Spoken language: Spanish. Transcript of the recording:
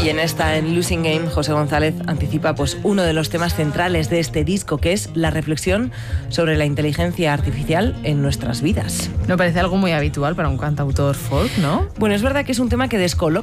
Y en Losing Game, José González anticipa pues uno de los temas centrales de este disco, que es la reflexión sobre la inteligencia artificial en nuestras vidas. Me parece algo muy habitual para un cantautor folk, ¿no? Bueno, es verdad que es un tema que descoloca